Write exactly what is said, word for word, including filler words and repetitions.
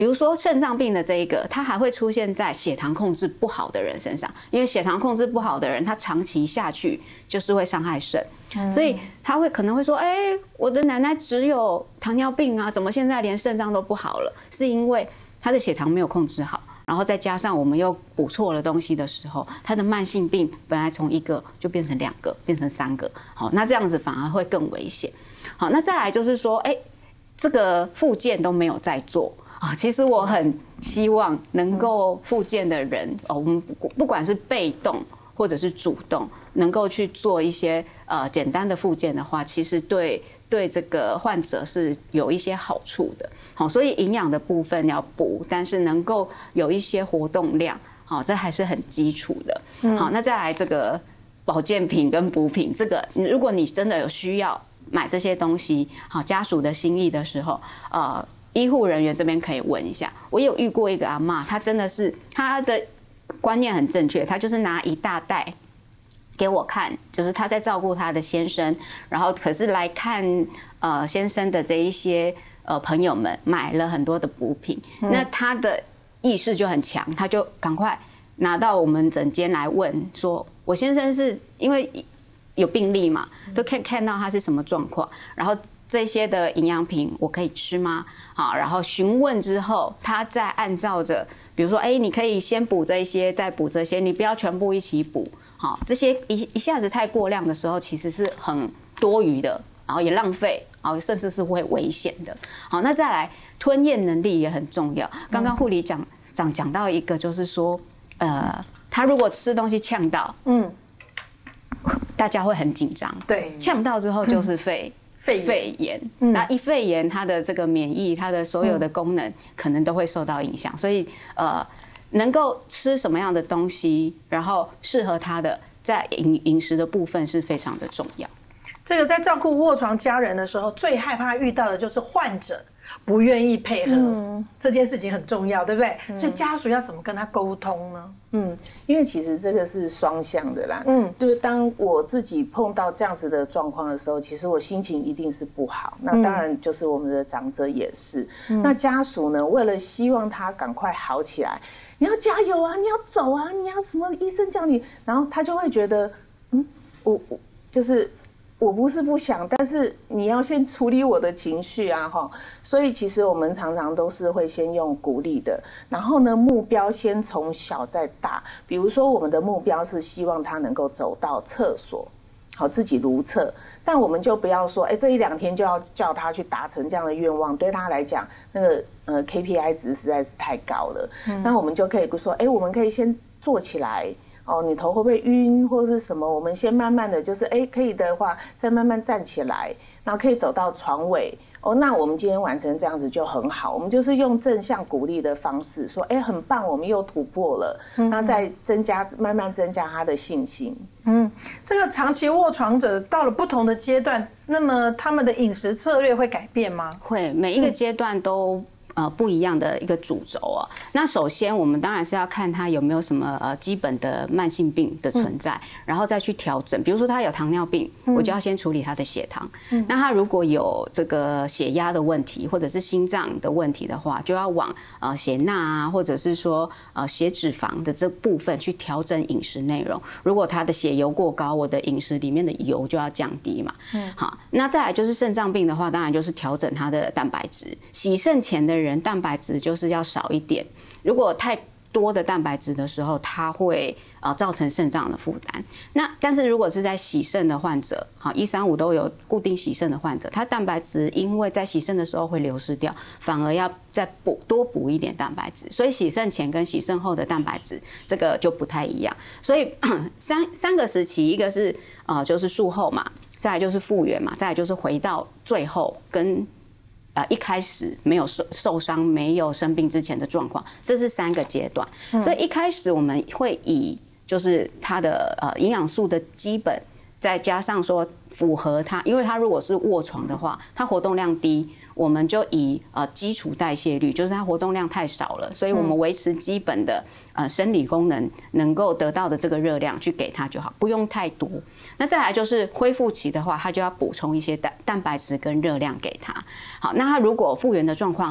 比如说肾脏病的这一个，它还会出现在血糖控制不好的人身上，因为血糖控制不好的人，他长期下去就是会伤害肾，嗯、所以他会可能会说，哎、欸，我的奶奶只有糖尿病啊，怎么现在连肾脏都不好了？是因为他的血糖没有控制好，然后再加上我们又补错了东西的时候，他的慢性病本来从一个就变成两个，变成三个，好，那这样子反而会更危险。好，那再来就是说，哎、欸，这个复健都没有在做。啊，其实我很希望能够复健的人，哦，我们不管是被动或者是主动，能够去做一些呃简单的复健的话，其实对对这个患者是有一些好处的。好，所以营养的部分要补，但是能够有一些活动量，好，这还是很基础的。好，那再来这个保健品跟补品，这个如果你真的有需要买这些东西，好，家属的心意的时候，呃。医护人员这边可以问一下，我有遇过一个阿嬷，她真的是她的观念很正确，她就是拿一大袋给我看，就是她在照顾她的先生，然后可是来看呃先生的这一些呃朋友们买了很多的补品，嗯、那她的意识就很强，她就赶快拿到我们诊间来问说，我先生是因为有病历嘛，都可以看到他是什么状况，然后。这些的营养品我可以吃吗？好，然后询问之后，他再按照着，比如说，哎，你可以先补这些，再补这些，你不要全部一起补。好，这些一一下子太过量的时候，其实是很多余的，然后也浪费，然后甚至是会危险的。好，那再来吞咽能力也很重要。刚刚护理长长讲到一个，就是说，呃，他如果吃东西呛到，嗯，大家会很紧张。 对， 呛到之后就是肺。嗯肺炎，那一肺炎，它的这个免疫，它的所有的功能可能都会受到影响，所以呃，能够吃什么样的东西，然后适合他的，在饮饮食的部分是非常的重要。 这个在照顾卧床家人的时候，最害怕遇到的就是患者不愿意配合，嗯、这件事情很重要，对不对？嗯、所以家属要怎么跟他沟通呢？ 嗯，因为其实这个是双向的啦。嗯，就是当我自己碰到这样子的状况的时候，其实我心情一定是不好。那当然就是我们的长者也是。嗯、那家属呢，为了希望他赶快好起来，你要加油啊，你要走啊，你要什么医生叫你，然后他就会觉得，嗯，我我就是。我不是不想，但是你要先处理我的情绪啊，哈。所以其实我们常常都是会先用鼓励的，然后呢，目标先从小再大。比如说，我们的目标是希望他能够走到厕所，好自己如厕，但我们就不要说，哎，这一两天就要叫他去达成这样的愿望，对他来讲，那个呃 K P I 值实在是太高了。嗯、那我们就可以说，哎，我们可以先做起来。哦，你头会不会晕或是什么？我们先慢慢的就是，哎，可以的话，再慢慢站起来，然后可以走到床尾。哦，那我们今天完成这样子就很好。我们就是用正向鼓励的方式说，哎，很棒，我们又突破了，那再增加，慢慢增加他的信心。 嗯，这个长期卧床者到了不同的阶段，那么他们的饮食策略会改变吗？ 会，每一个阶段都。呃，不一样的一个主轴哦。那首先，我们当然是要看他有没有什么呃基本的慢性病的存在，嗯、然后再去调整。比如说他有糖尿病，嗯、我就要先处理他的血糖。嗯、那他如果有这个血压的问题，或者是心脏的问题的话，就要往呃血钠啊，或者是说呃血脂肪的这部分去调整饮食内容。如果他的血油过高，我的饮食里面的油就要降低嘛。嗯，好，那再来就是肾脏病的话，当然就是调整他的蛋白质。洗肾前的人蛋白质就是要少一点，如果太多的蛋白质的时候，它会呃造成肾脏的负担。那但是如果是在洗肾的患者，好一三五都有固定洗肾的患者，他蛋白质因为在洗肾的时候会流失掉，反而要再补多补一点蛋白质。所以洗肾前跟洗肾后的蛋白质这个就不太一样。所以三三个时期，一个是呃就是术后嘛，再来就是复原嘛，再来就是回到最后跟。呃，一开始没有受受伤、没有生病之前的状况，这是三个阶段。嗯、所以一开始我们会以就是它的呃营养素的基本，再加上说符合它，因为它如果是卧床的话，它活动量低，我们就以呃基础代谢率，就是它活动量太少了，所以我们维持基本的呃生理功能能够得到的这个热量去给它就好，不用太多。那再来就是恢复期的话，它就要补充一些蛋蛋白质跟热量给它。好，那它如果复原的状况